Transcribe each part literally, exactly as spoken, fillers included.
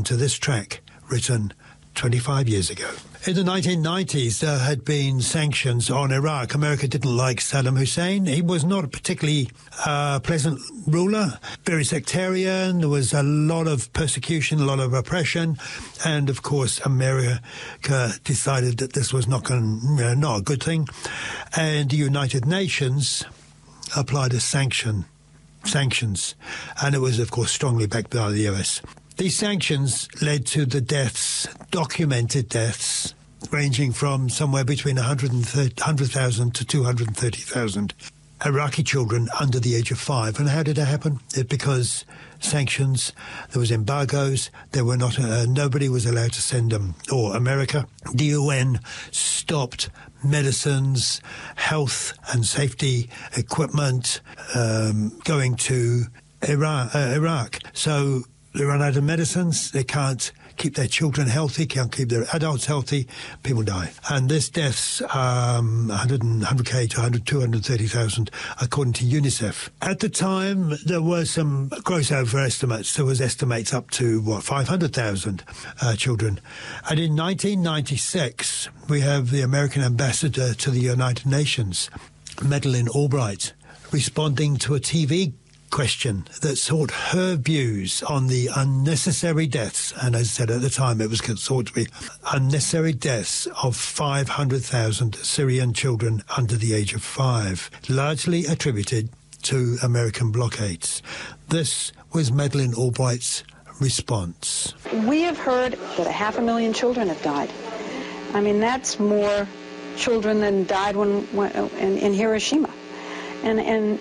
to this track written twenty-five years ago. In the nineteen nineties, there had been sanctions on Iraq. America didn't like Saddam Hussein. He was not a particularly uh, pleasant ruler, very sectarian. There was a lot of persecution, a lot of oppression. And, of course, America decided that this was not, going, you know, not a good thing. And the United Nations applied a sanction, sanctions. And it was, of course, strongly backed by the U S. These sanctions led to the deaths, documented deaths, ranging from somewhere between one hundred thousand to two hundred thirty thousand Iraqi children under the age of five. And how did it happen? It, because sanctions, there was embargoes, there were not, uh, nobody was allowed to send them, or America. The U N stopped medicines, health and safety equipment um, going to Iraq, uh, Iraq. So they run out of medicines, they can't keep their children healthy, can't keep their adults healthy, people die. And this deaths, um, one hundred, one hundred K to one hundred, two hundred thirty thousand, according to UNICEF. At the time, there were some gross overestimates. There was estimates up to, what, five hundred thousand uh, children. And in nineteen ninety-six, we have the American ambassador to the United Nations, Madeleine Albright, responding to a T V question that sought her views on the unnecessary deaths, and as I said at the time, it was thought to be unnecessary deaths of five hundred thousand Syrian children under the age of five, largely attributed to American blockades. This was Madeleine Albright's response. We have heard that a half a million children have died. I mean, that's more children than died when, when in, in Hiroshima. And and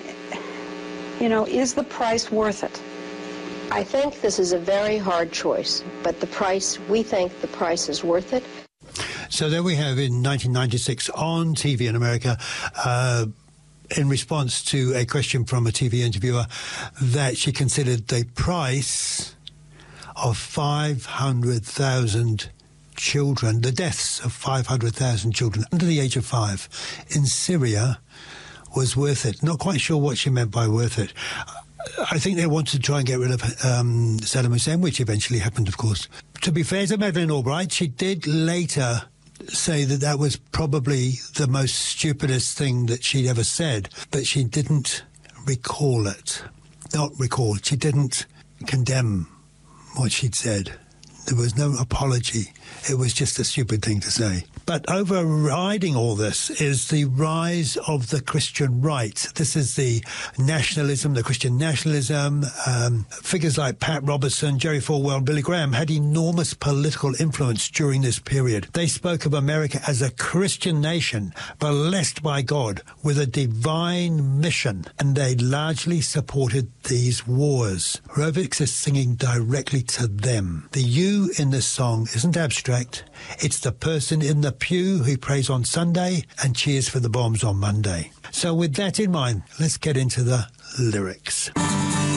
You know, is the price worth it? I think this is a very hard choice, but the price, we think the price is worth it. So there we have in nineteen ninety-six on T V in America, uh, in response to a question from a T V interviewer, that she considered the price of five hundred thousand children, the deaths of five hundred thousand children under the age of five in Syria was worth it. Not quite sure what she meant by worth it. I think they wanted to try and get rid of um, Saddam Hussein, which eventually happened, of course. To be fair to Madeleine Albright, she did later say that that was probably the most stupidest thing that she'd ever said, but she didn't recall it. Not recall, she didn't condemn what she'd said. There was no apology. It was just a stupid thing to say. But overriding all this is the rise of the Christian right. This is the nationalism, the Christian nationalism. Um, figures like Pat Robertson, Jerry Falwell, Billy Graham had enormous political influence during this period. They spoke of America as a Christian nation, blessed by God, with a divine mission, and they largely supported these wars. Rovix is singing directly to them. The you in this song isn't abstract. It's the person in the pew who prays on Sunday and cheers for the bombs on Monday. So with that in mind, let's get into the lyrics.